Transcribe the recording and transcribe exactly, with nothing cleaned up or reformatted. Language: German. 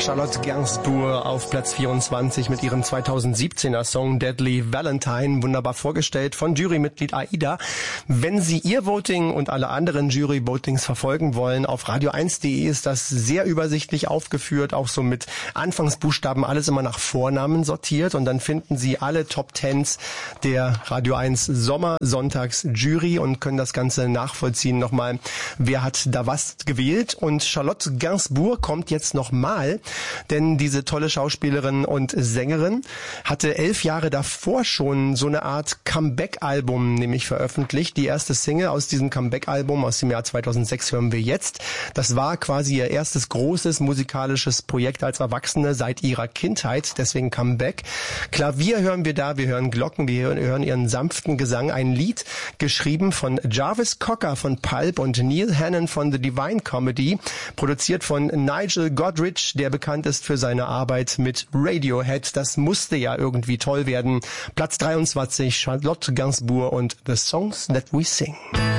Charlotte Gainsbourg auf Platz vierundzwanzig mit ihrem zweitausendsiebzehner Song Deadly Valentine, wunderbar vorgestellt von Jurymitglied Aida. Wenn Sie Ihr Voting und alle anderen Jury-Votings verfolgen wollen, auf radio eins punkt de ist das sehr übersichtlich aufgeführt, auch so mit Anfangsbuchstaben, alles immer nach Vornamen sortiert, und dann finden Sie alle Top Tens der Radio eins Sommer-Sonntags-Jury und können das Ganze nachvollziehen nochmal, wer hat da was gewählt. Und Charlotte Gainsbourg kommt jetzt nochmal, denn diese tolle Schauspielerin und Sängerin hatte elf Jahre davor schon so eine Art Comeback-Album nämlich veröffentlicht. Die erste Single aus diesem Comeback-Album aus dem Jahr zweitausendsechs hören wir jetzt. Das war quasi ihr erstes großes musikalisches Projekt als Erwachsene seit ihrer Kindheit, deswegen Comeback. Klavier hören wir da, wir hören Glocken, wir hören ihren sanften Gesang. Ein Lied geschrieben von Jarvis Cocker von Pulp und Neil Hannon von The Divine Comedy, produziert von Nigel Godrich, der bekannt ist für seine Arbeit mit Radiohead. Das musste ja irgendwie toll werden. Platz dreiundzwanzig, Charlotte Gainsbourg und The Songs That We Sing.